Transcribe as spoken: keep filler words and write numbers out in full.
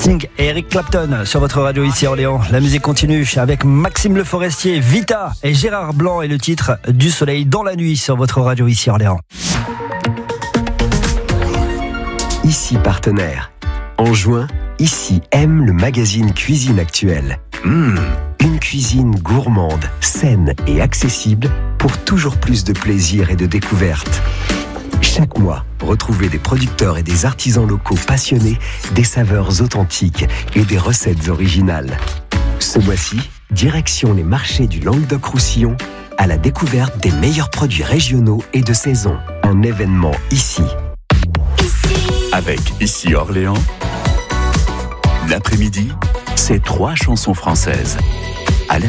Sting et Eric Clapton sur votre radio ici à Orléans. La musique continue avec Maxime Le Forestier, Vita et Gérard Blanc et le titre Du soleil dans la nuit sur votre radio ici à Orléans. Ici partenaire. En juin, Ici aime le magazine Cuisine Actuelle. Mmh, une cuisine gourmande, saine et accessible pour toujours plus de plaisir et de découvertes. Chaque mois, retrouvez des producteurs et des artisans locaux passionnés, des saveurs authentiques et des recettes originales. Ce mois-ci, direction les marchés du Languedoc-Roussillon à la découverte des meilleurs produits régionaux et de saison. Un événement ici. Avec Ici Orléans, l'après-midi, c'est trois chansons françaises.